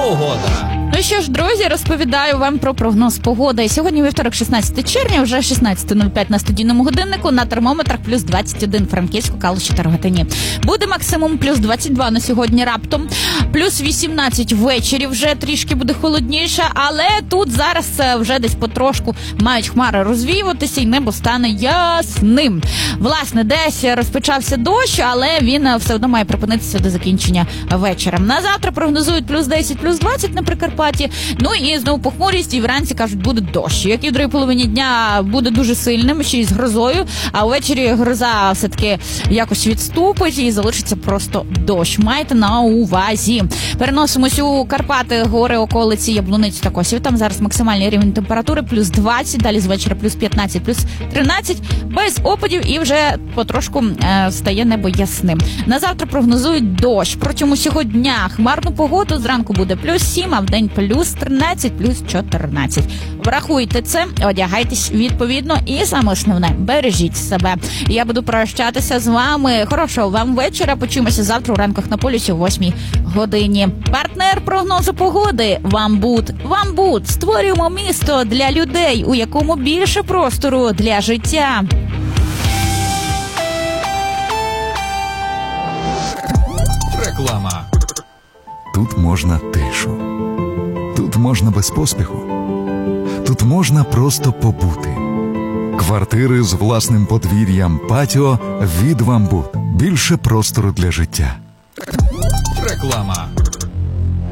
погода. Ну що ж, друзі, розповідаю вам про прогноз погоди. Сьогодні вівторок, 16 червня, вже 16:05 на студійному годиннику, на термометрах плюс 21 Франківську, Калуші та Рогатині. Буде максимум плюс 22 на сьогодні раптом, плюс 18 ввечері, вже трішки буде холодніше, але тут зараз вже десь потрошку мають хмари розвіюватися і небо стане ясним. Власне, десь розпочався дощ, але він все одно має припинитися до закінчення вечора. На завтра прогнозують плюс 10, плюс 20 на Прикарпатті. Ну і знову похмурість, і вранці, кажуть, буде дощ. Як і в другій половині дня буде дуже сильним, ще й з грозою, а ввечері гроза все-таки якось відступить і залишиться просто дощ. Майте на увазі. Переносимось у Карпати, гори, околиці, Яблуниці та Косів. Там зараз максимальний рівень температури плюс 20, далі з вечора плюс 15, плюс 13, без опадів і вже потрошку стає небо ясним. На завтра прогнозують дощ. Протягом усього дня хмарну погоду, зранку буде плюс 7, а вдень плюс 13, плюс 14. Врахуйте це, одягайтесь відповідно і саме основне, бережіть себе. Я буду прощатися з вами. Хорошого вам вечора. Почуємося завтра у ранках на полюсі о 8 годині. Партнер прогнозу погоди Вамбуд. Вамбуд. Створюємо місто для людей, у якому більше простору для життя. Реклама. Тут можна тишу. Тут можна без поспіху. Тут можна просто побути. Квартири з власним подвір'ям, патіо від Вамбуд. Більше простору для життя. Реклама.